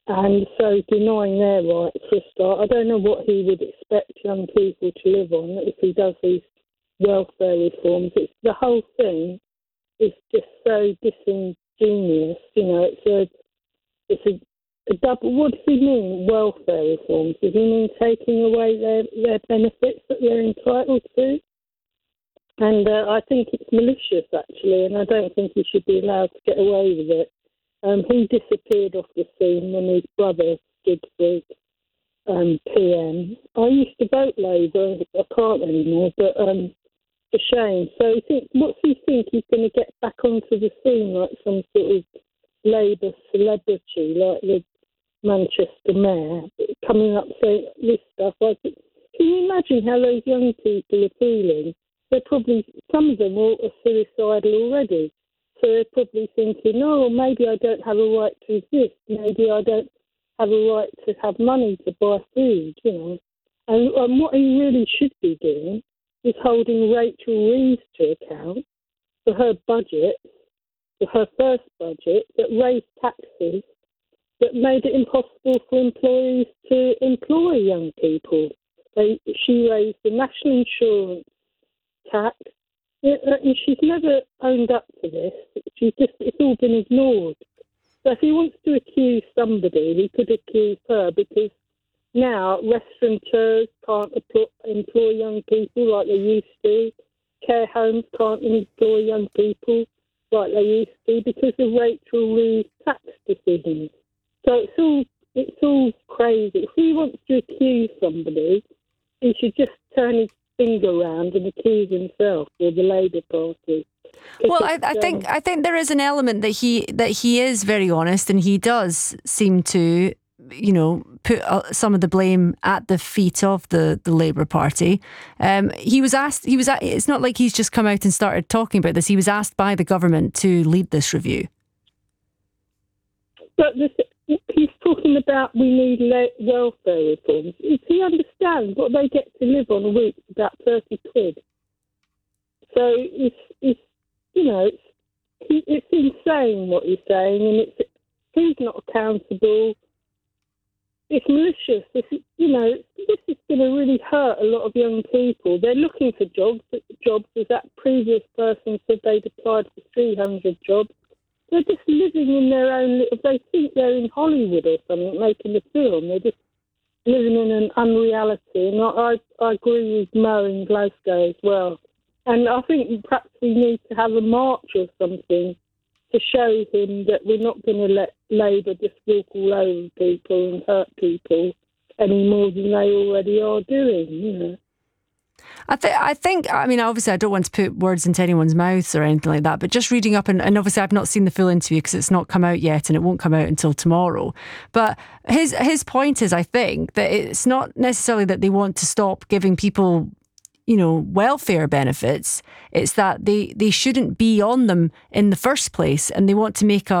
And so denying their rights for a start. I don't know what he would expect young people to live on if he does these welfare reforms. The whole thing is just so disingenuous. It's a double. What does he mean, welfare reforms? Does he mean taking away their benefits that they're entitled to? And I think it's malicious, actually, and I don't think he should be allowed to get away with it. He disappeared off the scene when his brother stood for PM. I used to vote Labour. I can't anymore, but it's a shame. So what's he think? He's going to get back onto the scene like some sort of Labour celebrity, like the Manchester mayor, coming up saying this stuff. Can you imagine how those young people are feeling? They're probably, some of them are suicidal already. So they're probably thinking, oh, maybe I don't have a right to exist. Maybe I don't have a right to have money to buy food, And what he really should be doing is holding Rachel Reeves to account for her budget, for her first budget, that raised taxes, that made it impossible for employees to employ young people. She raised the national insurance tax, and she's never owned up to this. It's all been ignored. So if he wants to accuse somebody, he could accuse her, because now restaurateurs can't employ young people like they used to. Care homes can't employ young people like they used to because of Rachel Reeves' tax decisions. So it's all crazy. If he wants to accuse somebody, he should just turn his finger around and accuse himself or the Labour Party. Well, I think there is an element that he is very honest, and he does seem to, put some of the blame at the feet of the Labour Party. He was asked. It's not like he's just come out and started talking about this. He was asked by the government to lead this review. But he's talking about we need welfare reforms. If he understands what they get to live on a week, about 30 quid. So it's insane what he's saying, and he's not accountable. It's malicious. This is going to really hurt a lot of young people. They're looking for jobs, as that previous person said they'd applied for 300 jobs. They're just living in their own little... They think they're in Hollywood or something, making a film. They're just living in an unreality. And I agree with Mo in Glasgow as well. And I think perhaps we need to have a march or something to show him that we're not going to let Labour just walk all over people and hurt people any more than they already are doing, I think, obviously I don't want to put words into anyone's mouths or anything like that, but just reading up, and obviously I've not seen the full interview because it's not come out yet and it won't come out until tomorrow. But his point is, I think, that it's not necessarily that they want to stop giving people, welfare benefits. It's that they shouldn't be on them in the first place, and they want to make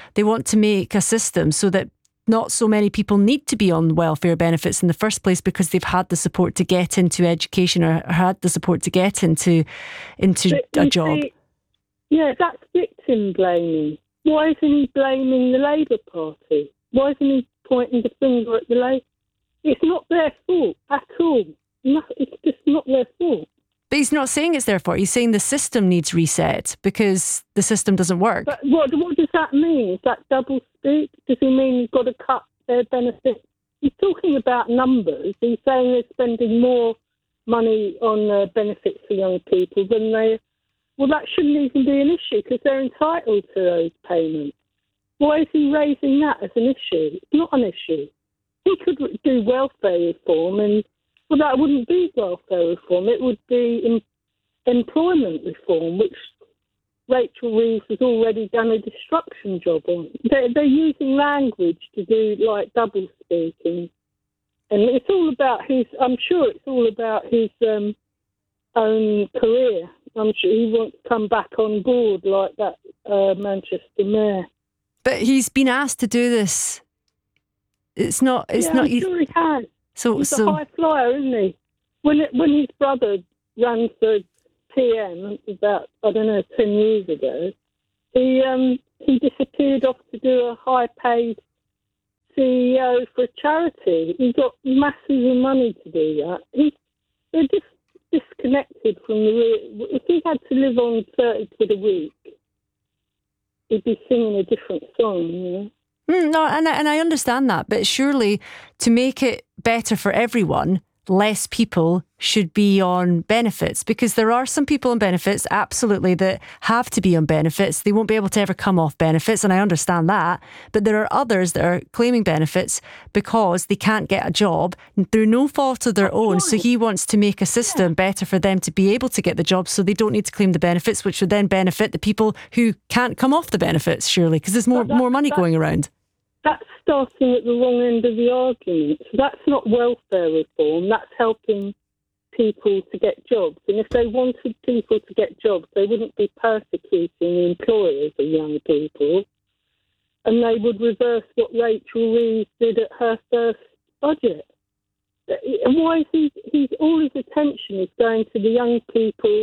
a system so that not so many people need to be on welfare benefits in the first place because they've had the support to get into education or had the support to get into a job. Yeah, that's victim blaming. Why isn't he blaming the Labour Party? Why isn't he pointing the finger at the Labour? It's not their fault at all. No, it's just not their fault. But he's not saying it's their fault. He's saying the system needs reset because the system doesn't work. But what does that mean? Is that double speak? Does he mean you've got to cut their benefits? He's talking about numbers. He's saying they're spending more money on benefits for young people than they... Well, that shouldn't even be an issue because they're entitled to those payments. Why is he raising that as an issue? It's not an issue. He could do welfare reform and... Well, that wouldn't be welfare reform. It would be employment reform, which Rachel Reeves has already done a destruction job on. They're using language to do, like, double speaking. And it's all about I'm sure it's all about his own career. I'm sure he wants to come back on board like that Manchester mayor. But he's been asked to do this. I'm sure he has. He's a high flyer, isn't he? When his brother ran for PM about, 10 years ago, he disappeared off to do a high-paid CEO for a charity. He's got massive money to do that. They're just disconnected from the real. If he had to live on 30 quid a week, he'd be singing a different song, you know? No, and I understand that, but surely to make it better for everyone, less people should be on benefits, because there are some people on benefits, absolutely, that have to be on benefits. They won't be able to ever come off benefits, and I understand that. But there are others that are claiming benefits because they can't get a job through no fault of their own. So he wants to make a system better for them to be able to get the job, so they don't need to claim the benefits, which would then benefit the people who can't come off the benefits, surely, because there's more money going around. That's starting at the wrong end of the argument. So that's not welfare reform. That's helping people to get jobs. And if they wanted people to get jobs, they wouldn't be persecuting the employers of young people. And they would reverse what Rachel Reeves did at her first budget. And why is he's all his attention is going to the young people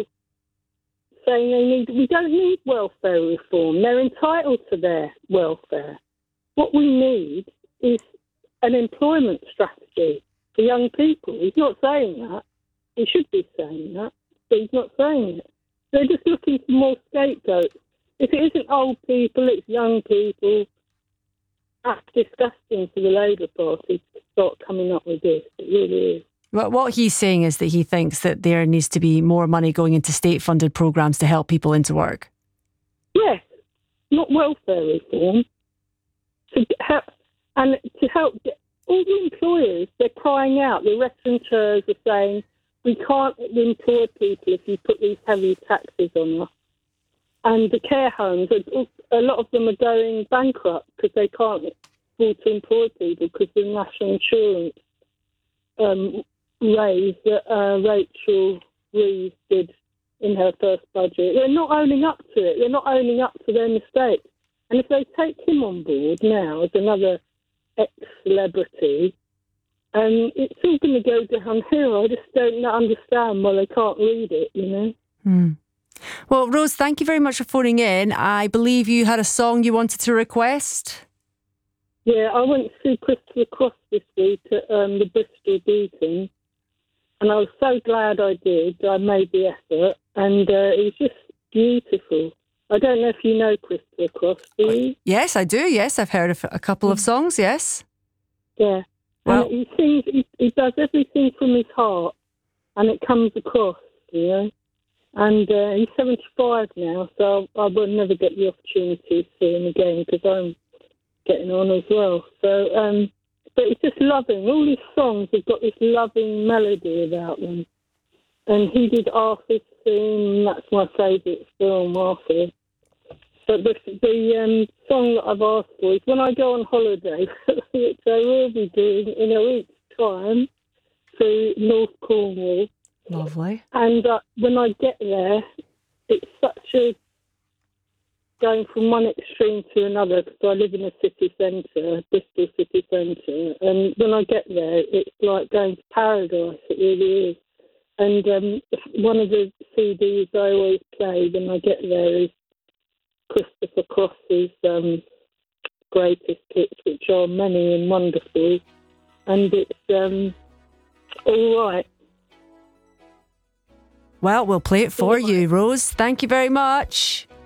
saying we don't need welfare reform. They're entitled to their welfare. What we need is an employment strategy for young people. He's not saying that. He should be saying that, but he's not saying it. They're just looking for more scapegoats. If it isn't old people, it's young people. That's disgusting for the Labour Party to start coming up with this. It really is. Well, what he's saying is that he thinks that there needs to be more money going into state-funded programmes to help people into work. Yes, not welfare reform. To help all the employers, they're crying out. The restaurateurs are saying, we can't employ people if you put these heavy taxes on us. And the care homes, a lot of them are going bankrupt because they can't afford to employ people because the national insurance raise that Rachel Reeves did in her first budget. They're not owning up to it. They're not owning up to their mistakes. And if they take him on board now as another ex-celebrity, it's all going to go downhill. I just don't understand why they can't read it, you know. Well, Rose, thank you very much for phoning in. I believe you had a song you wanted to request. Yeah, I went to see Christopher Cross this week at the Bristol Beacon, and I was so glad I did. I made the effort, and it was just beautiful. I don't know if you know Christopher Cross, do you? Yes, I do. Yes, I've heard of a couple of songs, yes. Yeah. Well, and he sings, he does everything from his heart, and it comes across, you know. And he's 75 now, so I will never get the opportunity to see him again because I'm getting on as well. So, but it's just loving. All his songs have got this loving melody about them. And he did Arthur's theme, and that's my favourite film, Arthur. But the song that I've asked for is when I go on holiday, which I will be doing in a week's time, to North Cornwall. Lovely. And when I get there, it's such a going from one extreme to another because I live in a city centre, Bristol city centre. And when I get there, it's like going to paradise. It really is. And one of the CDs I always play when I get there is Christopher Cross's greatest hits, which are many and wonderful. And it's all right. Well, we'll play it for you, Rose. Thank you very much.